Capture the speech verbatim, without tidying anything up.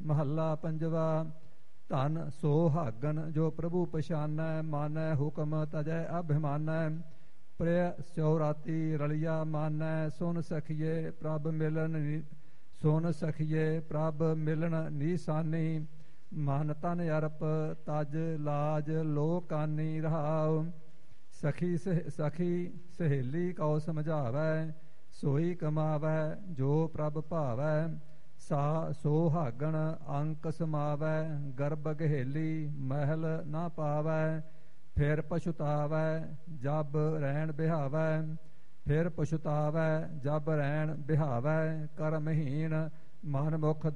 ਮਹੱਲਾ ਪੰਜਵਾ। ਧਨ ਸੋ ਹਾਗਨ ਜੋ ਪ੍ਰਭੂ ਪਛਾਨੈ, ਮਾਨੈ ਹੁਕਮ ਤਜੈ ਅਭਿਮਾਨੈ। ਪ੍ਰਿਯ ਸਿਉ ਰਾਤੀ ਰਲਿਆ ਮਾਨੈ, ਸੁਨ ਸਖੀਏ ਪ੍ਰਭ ਮਿਲਨ ਸੁਨ ਸਖੀਏ ਪ੍ਰਭ ਮਿਲਣ ਨੀਸਾਨੀ। ਮਨ ਤਨ ਅਰਪ ਤਜ ਲਾਜ ਲੋਕਾਨੀ ਰਹਾਉ। ਸਖੀ ਸਖੀ ਸਹੇਲੀ ਕਉ ਸਮਝਾਵੈ, ਸੋਈ ਕਮਾਵੈ ਜੋ ਪ੍ਰਭ ਭਾਵੈ। ਸਾ ਸੋ ਹਾਗਣ ਅੰਕ ਸਮਾਵੈ, ਗਰਭ ਗਹੇਲੀ ਮਹਿਲ ਨਾ ਪਾਵੈ। ਫਿਰ ਪਛੁਤਾਵੈ ਜਬ ਰਹਿਣ ਬਿਹਾਵੈ, ਫਿਰ ਪਛੁਤਾਵੈ ਜਬ ਰਹਿਣ ਬਿਹਾਵੈ। ਕਰਮਹੀਣ ਮਨ ਮੁਖ